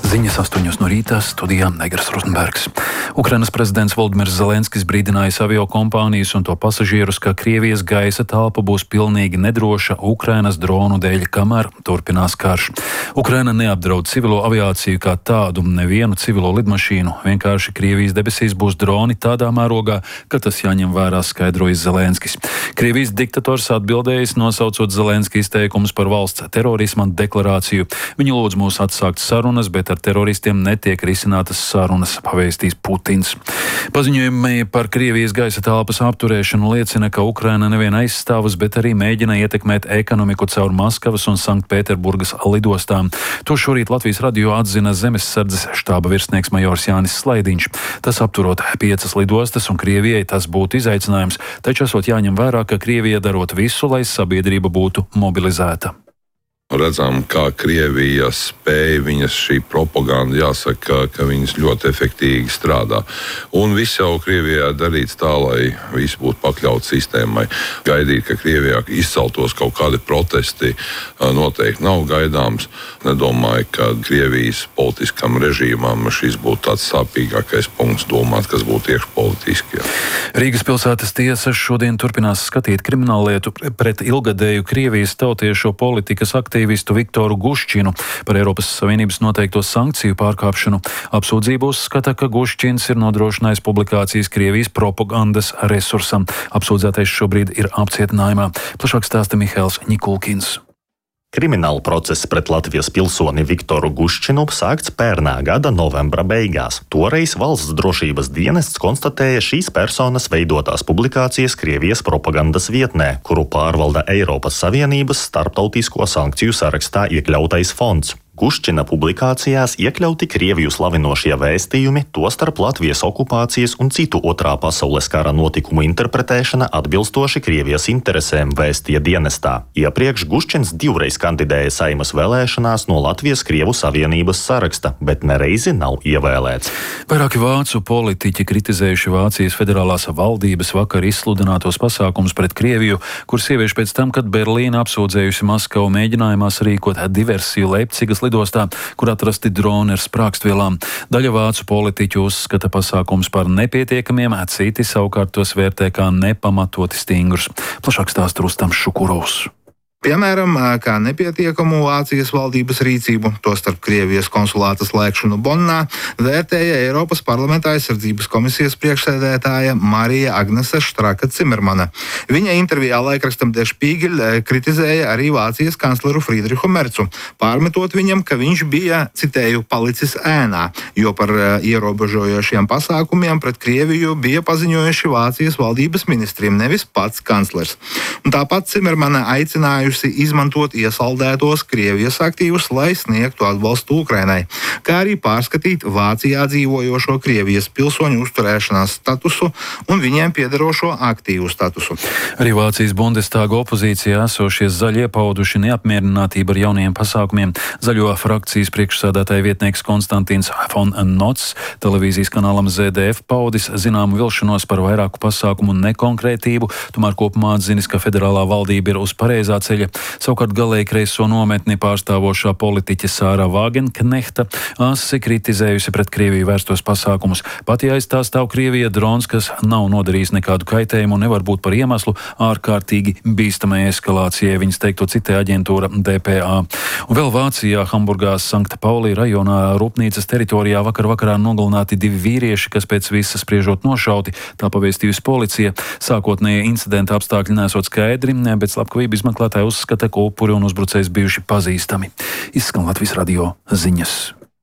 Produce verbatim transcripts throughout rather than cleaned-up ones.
Ziņas astoņos no rīta, studijā Negras Rozenbergs. Ukrainas prezidents Volodimirs Zelenskis brīdinājis aviokompānijas un to pasažierus, ka Krievijas gaisa telpa būs pilnīgi nedroša Ukrainas dronu dēļ, kamēr turpinās karš. Ukraina neapdraud civilo aviāciju kā tādu, nevienu civilo lidmašīnu, vienkārši Krievijas debesīs būs droni tādā mērogā, ka tas jāņem vērā, skaidrojis Zelenskis. Krievijas diktators atbildējis, nosaucot Zelenski izteikumus par valsts terorisma deklarāciju. Viņi lūdz mūs atsākt sarunas, bet ar teroristiem netiek risinātas sarunas, pavēstīs Putins. Paziņojumi par Krievijas gaisa telpas apturēšanu liecina, ka Ukraina nevien aizstāvas, bet arī mēģina ietekmēt ekonomiku caur Maskavas un Sanktpēterburgas lidostām. To šorīt Latvijas radio atzina Zemessardzes štāba virsnieks majors Jānis Slaidiņš. Tas apturot piecas lidostas un Krievijai tas būtu izaicinājums, taču esot jāņem vērā, ka Krievija darot visu, lai sabiedrība būtu mobilizēta. Redzam, kā Krievija spēja, viņas šī propaganda, jāsaka, ka viņas ļoti efektīvi strādā. Un viss jau Krievijā darīts tā, lai viss būtu pakļauts sistēmai. Gaidīt, ka Krievijā izceltos kaut kādi protesti, noteikti nav gaidāms. Nedomāju, ka Krievijas politiskam režīmam šis būtu tāds sāpīgākais punkts domāt, kas būtu iekšpolitiski. Jā. Rīgas pilsētas tiesa šodien turpinās skatīt krimināllietu pret ilgadēju Krievijas tautiešu politikas aktīvistu Viktoru Guščinu par Eiropas Savienības noteikto sankciju pārkāpšanu. Apsūdzību uzskata, ka Guščins ir nodrošinājis publikācijas Krievijas propagandas resursam. Apsūdzētais šobrīd ir apcietinājumā. Plašāk stāsta Mihails Nikulkins. Krimināla process pret Latvijas pilsoni Viktoru Guščinu sākts pērnā gada novembra beigās. Toreiz valsts drošības dienests konstatēja šīs personas veidotās publikācijas Krievijas propagandas vietnē, kuru pārvalda Eiropas Savienības starptautisko sankciju sarakstā iekļautais fonds. Guščina publikācijās iekļauti Krieviju slavinošie vēstījumi, tostarp Latvijas okupācijas un citu otrā pasaules kara notikumu interpretēšana atbilstoši Krievijas interesēm, vēstīja dienestā. Iepriekš Guščins divreiz kandidēja Saimas vēlēšanās no Latvijas Krievu Savienības saraksta, bet nereizi nav ievēlēts. Vairāki vācu politiķi kritizējuši Vācijas federālās valdības vakar izsludinātos pasākumus pret Krieviju, kur sievieši pēc tam, kad Berlīna apsūdzējusi Maskavu mēģinājumā sarīkot diversiju Leipcigas lidostā, kur atrasti droni ar sprākstvielām. Daļa vācu politiķu uzskata pasākums par nepietiekamiem, citi savukārt tos vērtē kā nepamatoti stingrus. Plašāk stāsta Rustam Šukurovs. Piemēram, kā nepietiekamu Vācijas valdības rīcību, tostarp Krievijas konsulāta slēgšanu Bonnā, vērtēja Eiropas parlamenta aizsardzības komisijas priekšsēdētāja Marija Agnese Štraka-Cimermana. Viņa intervijā laikrakstam Der Spiegel kritizēja arī Vācijas kancleru Friedrihu Mercu, pārmetot viņam, ka viņš bija, citēju, palicis ēnā, jo par ierobežojošiem pasākumiem pret Krieviju bija paziņojuši Vācijas valdības ministriem, nevis pats kanclers. Un tāpat Cimermana aicinājusi izmantot iesaldētos Krievijas aktīvus, lai sniegtu atbalstu Ukrainai, kā arī pārskatīt Vācijā dzīvojošo Krievijas pilsoņu uzturēšanās statusu un viņiem piederošo aktīvu statusu. Arī Vācijas Bundestāga opozīcijā esošie zaļie pauduši neapmierinātību ar jaunajiem pasākumiem. Zaļo frakcijas priekšsēdētāja vietnieks Konstantīns von Nots televīzijas kanālam Z D F paudis zināmu vilšanos par vairāku pasākumu nekonkrētību, tomēr kopumā atzinis, ka federālā valdība ir uz pareizā ceļa. Savukārt galēji kreiso nometni pārstāvošā politiķe Sāra Vāgenknehta asi kritizējusi pret Krieviju vērstos pasākumus. Pat ja aiz tā stāv Krievija drons, kas nav nodarījis nekādu kaitējumu, nevar būt par iemeslu ārkārtīgi bīstamai eskalācijai, viņas teikto citē aģentūra D P A. Un vēl Vācijā, Hamburgā, Sankta Paulī rajonā rūpnīcas teritorijā vakar vakarā nogalināti divi vīrieši, kas pēc visa spriežot nošauti, tā pavēstījusi policija. Sākotnēji incidenta apstākļi nesot skaidri, bet slepkavību izmeklētāji uzskata, ka upuri un uzbrucējs bijuši pazīstami. Izskan Latvijas radio ziņas.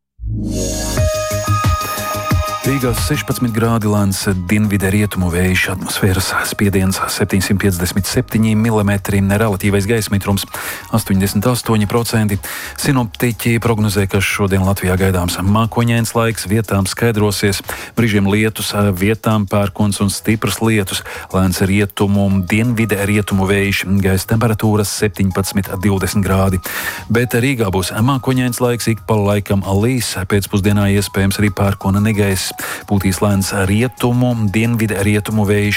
Rīgā sešpadsmit grādi, lēns dienvidu rietumu vējš, atmosfēras spiediens septiņsimt piecdesmit septiņi milimetri, relatīvais gaisa mitrums astoņdesmit astoņi procenti. Sinoptiķi prognozē, ka šodien Latvijā gaidāms mākoņains laiks, vietām skaidrosies, brīžiem lietus, vietām pērkons un stiprs lietus, lēns rietumu, dienvidu rietumu vējš, gaisa temperatūras septiņpadsmit divdesmit grādi. Bet Rīgā būs mākoņains laiks, ik pa laikam līs, pēcpusdienā iespējams arī pērkona negaiss. Pūtīs lēns rietumu, dienvidu rietumu vējš.